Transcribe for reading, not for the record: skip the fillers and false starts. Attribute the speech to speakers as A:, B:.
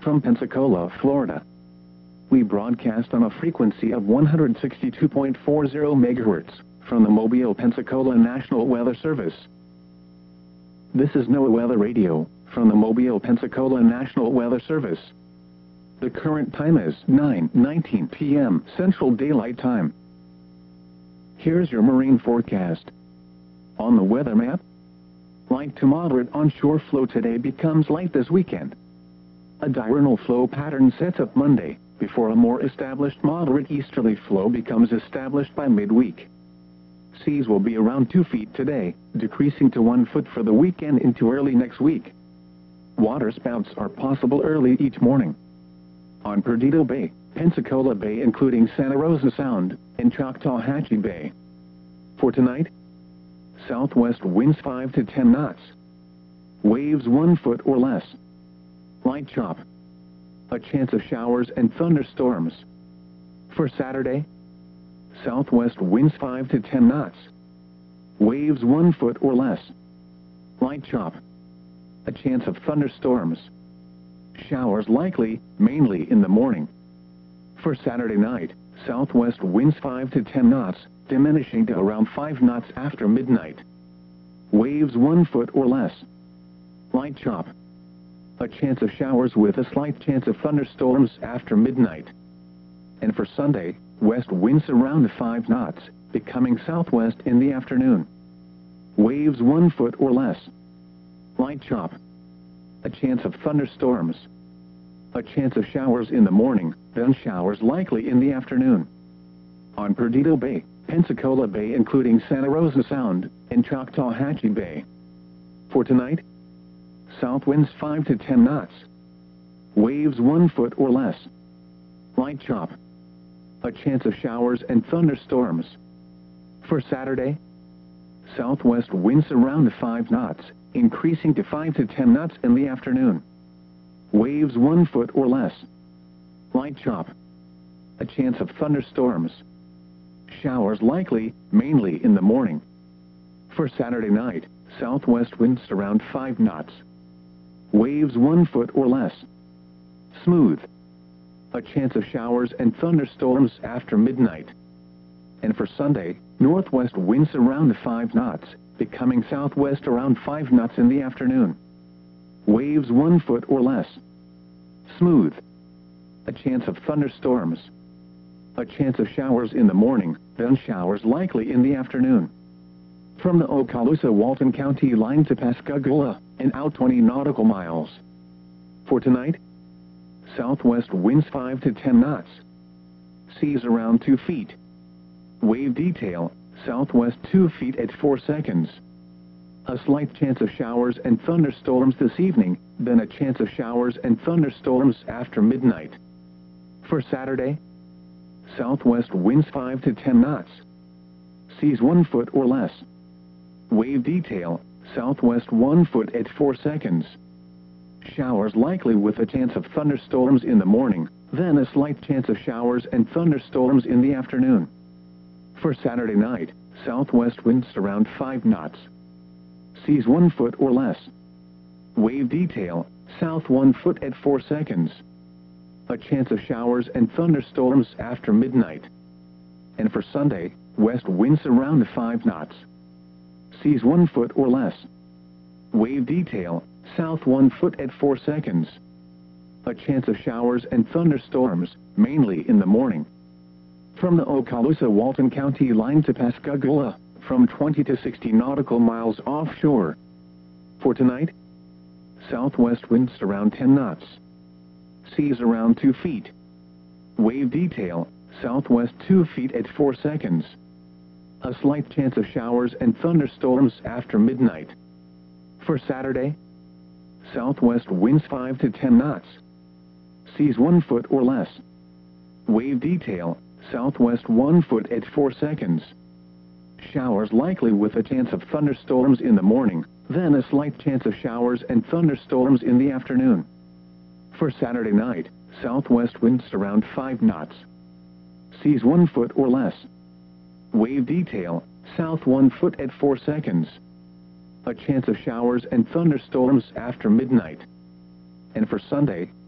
A: from Pensacola, Florida. We broadcast on a frequency of 162.40 MHz from the Mobile, Pensacola National Weather Service. This is NOAA Weather Radio from the Mobile, Pensacola National Weather Service. The current time is 9:19 p.m. Central Daylight Time. Here's your marine forecast. On the weather map, light to moderate onshore flow today becomes light this weekend. A diurnal flow pattern sets up Monday, before a more established moderate easterly flow becomes established by midweek. Seas will be around 2 feet today, decreasing to 1 foot for the weekend into early next week. Waterspouts are possible early each morning. On Perdido Bay, Pensacola Bay including Santa Rosa Sound, and Choctawhatchee Bay. For tonight, southwest winds 5 to 10 knots. Waves 1 foot or less. Light chop. A chance of showers and thunderstorms. For Saturday, southwest winds 5 to 10 knots. Waves 1 foot or less. Light chop. A chance of thunderstorms. Showers likely, mainly in the morning. For Saturday night, southwest winds 5 to 10 knots, diminishing to around 5 knots after midnight. Waves 1 foot or less. Light chop. A chance of showers with a slight chance of thunderstorms after midnight. And for Sunday, west winds around 5 knots, becoming southwest in the afternoon. Waves 1 foot or less. Light chop. A chance of thunderstorms. A chance of showers in the morning, then showers likely in the afternoon. On Perdido Bay, Pensacola Bay including Santa Rosa Sound, and Choctawhatchee Bay. For tonight, south winds 5 to 10 knots. Waves 1 foot or less. Light chop. A chance of showers and thunderstorms. For Saturday, southwest winds around 5 knots, increasing to 5 to 10 knots in the afternoon. Waves 1 foot or less. Light chop. A chance of thunderstorms. Showers likely, mainly in the morning. For Saturday night, southwest winds around 5 knots. Waves 1 foot or less. Smooth. A chance of showers and thunderstorms after midnight. And for Sunday, northwest winds around 5 knots, becoming southwest around 5 knots in the afternoon. Waves 1 foot or less. Smooth. A chance of thunderstorms. A chance of showers in the morning, then showers likely in the afternoon. From the Okaloosa-Walton County line to Pascagoula, and out 20 nautical miles. For tonight, southwest winds 5 to 10 knots. Seas around 2 feet. Wave detail, southwest 2 feet at 4 seconds. A slight chance of showers and thunderstorms this evening, then a chance of showers and thunderstorms after midnight. For Saturday, southwest winds 5 to 10 knots. Seas 1 foot or less. Wave detail, southwest 1 foot at 4 seconds. Showers likely with a chance of thunderstorms in the morning, then a slight chance of showers and thunderstorms in the afternoon. For Saturday night, southwest winds around 5 knots. Seas 1 foot or less. Wave detail, south 1 foot at 4 seconds. A chance of showers and thunderstorms after midnight. And for Sunday, west winds around 5 knots. Seas 1 foot or less. Wave detail, south 1 foot at 4 seconds. A chance of showers and thunderstorms, mainly in the morning. From the Okaloosa-Walton County line to Pascagoula, from 20 to 60 nautical miles offshore. For tonight, southwest winds around 10 knots. Seas around 2 feet. Wave detail, southwest 2 feet at 4 seconds. A slight chance of showers and thunderstorms after midnight. For Saturday, southwest winds 5 to 10 knots. Seas 1 foot or less. Wave detail, southwest 1 foot at 4 seconds. Showers likely with a chance of thunderstorms in the morning, then a slight chance of showers and thunderstorms in the afternoon. For Saturday night, southwest winds around 5 knots. Seas 1 foot or less. Wave detail, south 1 foot at 4 seconds. A chance of showers and thunderstorms after midnight. And for Sunday,